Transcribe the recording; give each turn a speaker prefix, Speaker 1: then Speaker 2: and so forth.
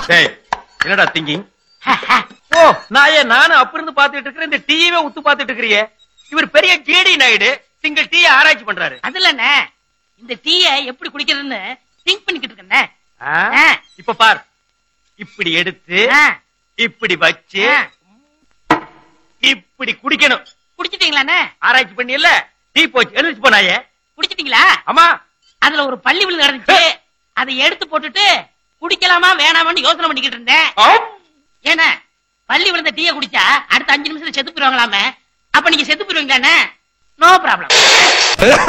Speaker 1: என்னடா திங்கிங்? ஓ நானும் அப்ப இருந்து பாத்துட்டு இருக்கிறேன். இந்த டீயவே உத்து பாத்துட்டு இருக்கிறியே. இவர் பெரிய ஜேடி நாயுடு சிங்கிள் டீ ஆராய்ச்சி பண்றாரு.
Speaker 2: அதுல இந்த டீய எப்படி குடிக்கிறதுன்னு திங்க் பண்ணிக்கிட்டு இருக்கேன்.
Speaker 1: இப்ப பார், இப்படி எடுத்து இப்படி வச்சு இப்படி குடிக்கணும்.
Speaker 2: குடிச்சிட்டீங்களா?
Speaker 1: ஆராய்ச்சி பண்ணி இல்ல டீ போச்சு எழுதிச்சு போனாயே.
Speaker 2: குடிச்சிட்டீங்களா?
Speaker 1: ஆமா.
Speaker 2: அதுல ஒரு பள்ளி விழுந்து கிடந்துச்சு. அதை எடுத்து போட்டுட்டு குடிக்கலாமா வேணாமான்னு யோசனை பண்ணிக்கிட்டு இருந்தேன். ஏன்னா பள்ளி விழுந்த டீய குடிச்சா அடுத்த 5 நிமிஷத்துல செத்து போயிருவாங்களாமே. அப்ப நீங்க செத்து போயிருவீங்களாண்ணே? No problem.